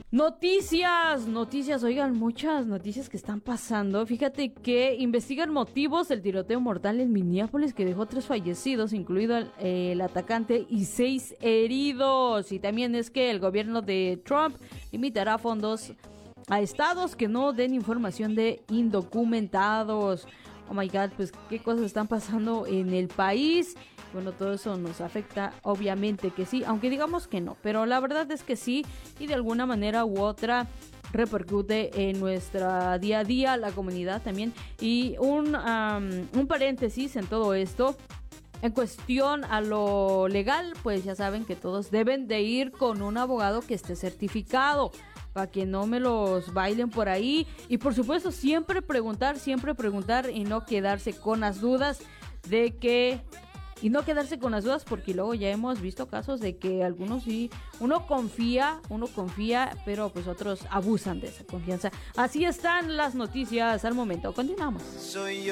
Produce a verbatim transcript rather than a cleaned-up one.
Noticias, noticias, oigan, muchas noticias que están pasando. Fíjate que investigan motivos del tiroteo mortal en Minneapolis que dejó tres fallecidos, incluido el, eh, el atacante, y seis heridos. Y también es que el gobierno de Trump limitará fondos a estados que no den información de indocumentados. Oh my God, pues qué cosas están pasando en el país. Bueno, todo eso nos afecta, obviamente que sí, aunque digamos que no, pero la verdad es que sí, y de alguna manera u otra repercute en nuestra día a día, la comunidad también. Y un, um, un paréntesis en todo esto, en cuestión a lo legal, pues ya saben que todos deben de ir con un abogado que esté certificado, para que no me los bailen por ahí. Y por supuesto, siempre preguntar, siempre preguntar y no quedarse con las dudas de que... Y no quedarse con las dudas, porque luego ya hemos visto casos de que algunos sí, uno confía, uno confía, pero pues otros abusan de esa confianza. Así están las noticias al momento. Continuamos. Soy yo.